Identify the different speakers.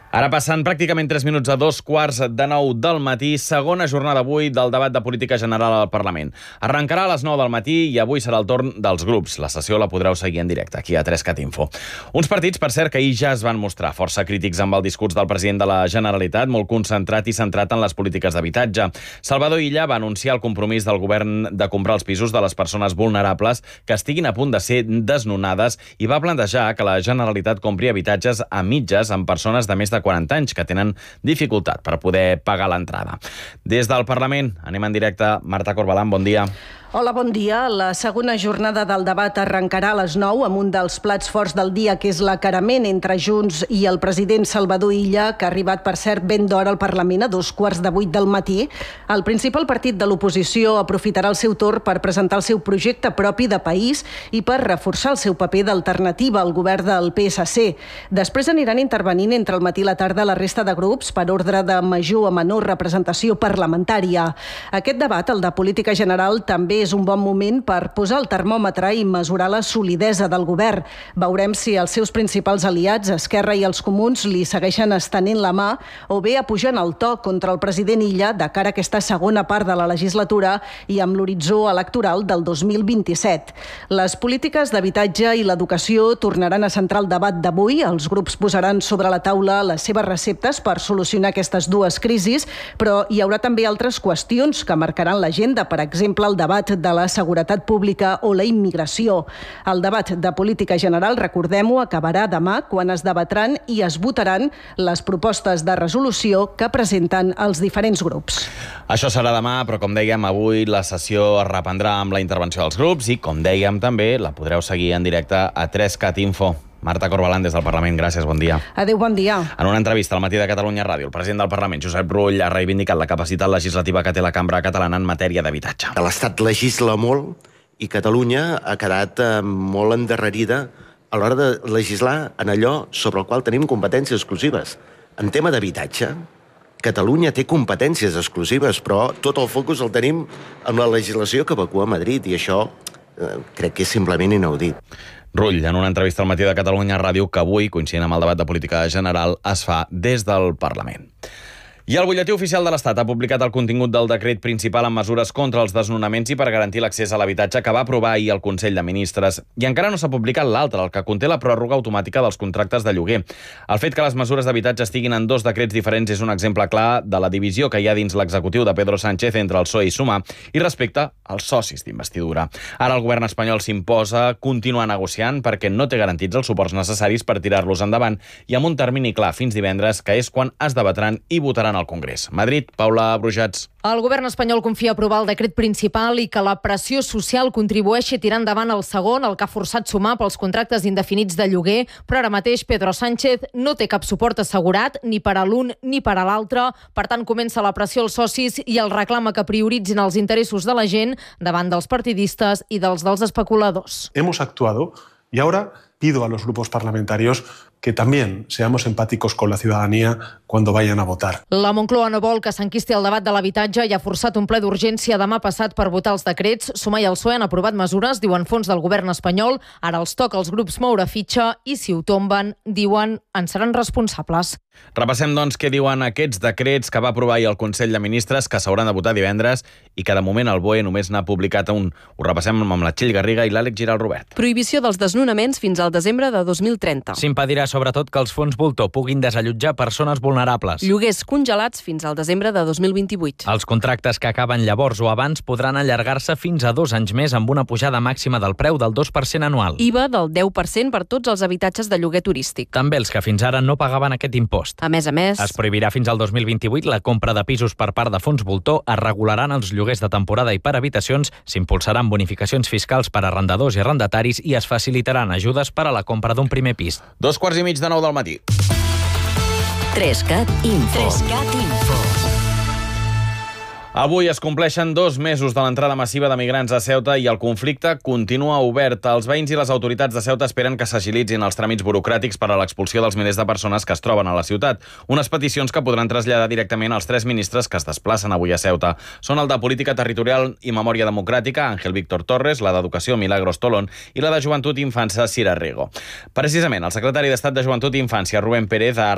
Speaker 1: Ara passen pràcticament 3 minuts a 2:45 del matí, segona jornada avui del debat de política general al Parlament. Arrencarà a les 9 del matí i avui serà el torn dels grups. La sessió la podreu seguir en directe aquí a 3cat Info. Uns partits, per cert, que ahir ja es van mostrar força crítics amb el discurs del president de la Generalitat, molt concentrat i centrat en les polítiques d'habitatge. Salvador Illa va anunciar el compromís del govern de comprar els pisos de les persones vulnerables que estiguin a punt de ser desnonades i va plantejar que la Generalitat compri habitatges a mitges amb persones de més de 40 anys que tenen dificultat per poder pagar l'entrada. Des del Parlament anem en directe. Marta Corbalán, bon dia.
Speaker 2: Hola, bon dia. La segona jornada del debat arrencarà a les 9 amb un dels plats forts del dia, que és l'acarament entre Junts i el president Salvador Illa, que ha arribat, per cert, ben d'hora al Parlament, a 7:15 del matí. El principal partit de l'oposició aprofitarà el seu torn per presentar el seu projecte propi de país i per reforçar el seu paper d'alternativa al govern del PSC. Després aniran intervenint entre el matí i la tarda la resta de grups per ordre de major a menor representació parlamentària. Aquest debat, el de política general, també és un bon moment per posar el termòmetre i mesurar la solidesa del govern. Veurem si els seus principals aliats, Esquerra i els Comuns, li segueixen estenent la mà o bé apujant el to contra el president Illa de cara a aquesta segona part de la legislatura i amb l'horitzó electoral del 2027. Les polítiques d'habitatge i l'educació tornaran a centrar el debat d'avui. Els grups posaran sobre la taula les seves receptes per solucionar aquestes dues crisis, però hi haurà també altres qüestions que marcaran l'agenda, per exemple, el debat de la seguretat pública o la immigració. El debat de política general, recordem-ho, acabarà demà quan es debatran i es votaran les propostes de resolució que presenten els diferents grups.
Speaker 1: Això serà demà, però com dèiem, avui la sessió es reprendrà amb la intervenció dels grups i, com dèiem també, la podreu seguir en directe a 3cat Info. Marta Corbalán, des del Parlament, gràcies, bon dia.
Speaker 2: Adéu, bon dia.
Speaker 1: En una entrevista al Matí de Catalunya Ràdio, el president del Parlament, Josep Rull, ha reivindicat la capacitat legislativa que té la cambra catalana en matèria d'habitatge.
Speaker 3: L'Estat legisla molt i Catalunya ha quedat molt endarrerida a l'hora de legislar en allò sobre el qual tenim competències exclusives. En tema d'habitatge, Catalunya té competències exclusives, però tot el focus el tenim amb la legislació que evacua Madrid, i això crec que és simplement inaudit.
Speaker 1: Rull, en una entrevista al Matí de Catalunya Ràdio, que avui, coincidint amb el debat de política general, es fa des del Parlament. I el Butlletí Oficial de l'Estat ha publicat el contingut del decret principal amb mesures contra els desnonaments i per garantir l'accés a l'habitatge que va aprovar ahir el Consell de Ministres. I encara no s'ha publicat l'altre, el que conté la pròrroga automàtica dels contractes de lloguer. El fet que les mesures d'habitatge estiguin en dos decrets diferents és un exemple clar de la divisió que hi ha dins l'executiu de Pedro Sánchez entre el PSOE i Sumar i respecte als socis d'investidura. Ara el govern espanyol s'imposa continuar negociant perquè no té garantits els suports necessaris per tirar-los endavant i amb un termini clar fins divendres, que és quan es debatran i votaran al Congrés. Madrid, Paula Brujats.
Speaker 4: El govern espanyol confia aprovar el decret principal i que la pressió social contribueixi a tirar endavant el segon, el que ha forçat Sumar pels contractes indefinits de lloguer, però ara mateix Pedro Sánchez no té cap suport assegurat ni per a l'un ni per a l'altre. Per tant, comença la pressió als socis i el reclama que prioritzin els interessos de la gent davant dels partidistes i dels especuladors.
Speaker 5: Hemos actuado y ahora pido a los grupos parlamentarios que también seamos empáticos con la ciudadanía cuando vayan a votar.
Speaker 4: La Moncloa no vol que s'enquisti el debat de l'habitatge i ha forçat un ple d'urgència demà passat per votar els decrets. Sumar i el PSOE han aprovat mesures, diuen fons del govern espanyol. Ara els toca als grups moure fitxa i, si ho tomben, diuen, en seran responsables.
Speaker 1: Repassem, doncs, què diuen aquests decrets que va aprovar ahir el Consell de Ministres, que s'hauran de votar divendres i que de moment el BOE només n'ha publicat un. Ho repassem amb la Txell Garriga i l'Àlex Giral Robert.
Speaker 6: Prohibició dels desnonaments fins al desembre de 2030.
Speaker 7: S'impedirà sobretot que els fons voltor puguin desallotjar persones vulnerables.
Speaker 6: Lloguers congelats fins al desembre de 2028.
Speaker 7: Els contractes que acaben llavors o abans podran allargar-se fins a 2 anys més amb una pujada màxima del preu del 2% anual.
Speaker 6: IVA del 10% per tots els habitatges de lloguer turístic.
Speaker 7: També els que fins ara no pagaven aquest impost.
Speaker 6: A més,
Speaker 7: es prohibirà fins al 2028 la compra de pisos per part de fons voltor, es regularan els lloguers de temporada i per habitacions, s'impulsaran bonificacions fiscals per a arrendadors i arrendataris i es facilitaran ajudes per a la compra d'un primer pis.
Speaker 1: 2:15 del matí.
Speaker 8: 3cat Info. 3cat Info.
Speaker 1: Avui es compleixen 2 mesos de l'entrada massiva de migrants a Ceuta i el conflicte continua obert. Els veïns i les autoritats de Ceuta esperen que s'agilitzin els tràmits burocràtics per a l'expulsió dels milers de persones que es troben a la ciutat. Unes peticions que podran traslladar directament als 3 ministres que es desplacen avui a Ceuta. Són el de Política Territorial i Memòria Democràtica, Ángel Víctor Torres, la d'Educació, Milagros Tolón, i la de Joventut i Infància, Cira Rego. Precisament, el secretari d'Estat de Joventut i Infància, Rubén Pérez, ha